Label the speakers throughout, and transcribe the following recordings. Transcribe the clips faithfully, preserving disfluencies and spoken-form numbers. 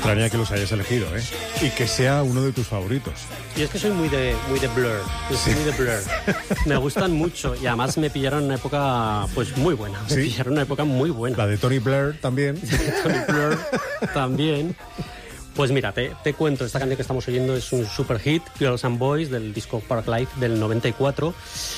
Speaker 1: extraña que los hayas elegido, ¿eh? Y que sea uno de tus favoritos.
Speaker 2: Y es que soy muy de, muy de Blur, soy sí. muy de Blur. Me gustan mucho y además me pillaron en una época pues muy buena. Me ¿Sí? pillaron en una época muy buena.
Speaker 1: La de Tony Blair también.
Speaker 2: Tony Blair también. Pues mira, te, te cuento, esta canción que estamos oyendo es un super hit, Girls and Boys, del disco Parklife del noventa y cuatro,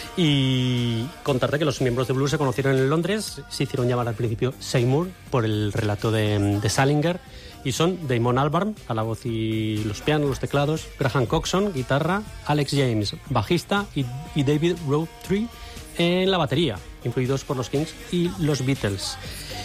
Speaker 2: y contarte que los miembros de Blur se conocieron en Londres, se hicieron llamar al principio Seymour por el relato de, de Salinger, y son Damon Albarn a la voz y los pianos, los teclados, Graham Coxon, guitarra, Alex James, bajista, y, y David Rowntree en la batería, influidos por los Kings y los Beatles.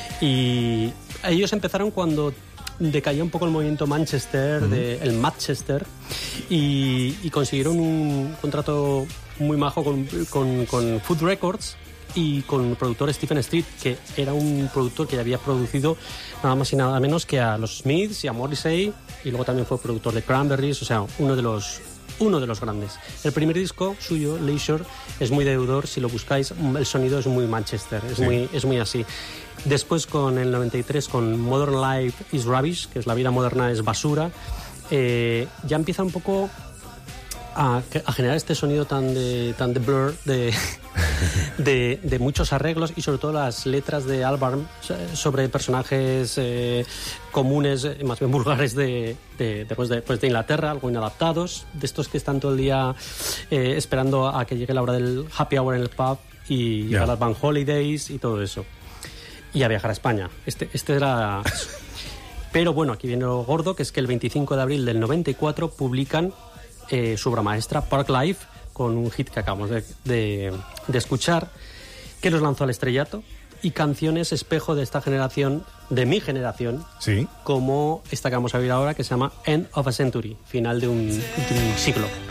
Speaker 2: Y ellos empezaron cuando decayó un poco el movimiento Manchester, uh-huh. de, el Manchester, y, y consiguieron un contrato muy majo con, con, con Food Records y con el productor Stephen Street, que era un productor que había producido nada más y nada menos que a los Smiths y a Morrissey, y luego también fue productor de Cranberries, o sea, uno de los uno de los grandes. El primer disco suyo, Leisure, es muy deudor, si lo buscáis, el sonido es muy Manchester, es, sí. muy, es muy así. Después, con el noventa y tres, con Modern Life is Rubbish, que es la vida moderna es basura, eh, ya empieza un poco a, a generar este sonido tan de, tan de Blur, de, de, de muchos arreglos, y sobre todo las letras de Albarn sobre personajes eh, comunes, más bien vulgares de, de, de, pues de, pues de Inglaterra, algo inadaptados, de estos que están todo el día eh, esperando a que llegue la hora del happy hour en el pub y yeah. a las Van Holidays y todo eso. Y a viajar a España. Este, este era... Pero bueno, aquí viene lo gordo, que es que el veinticinco de abril del noventa y cuatro publican eh, su obra maestra, Parklife, con un hit que acabamos de, de, de escuchar, que los lanzó al estrellato, y canciones espejo de esta generación, de mi generación,
Speaker 1: ¿sí?
Speaker 2: Como esta que vamos a oír ahora, que se llama End of a Century, final de un, de un siglo.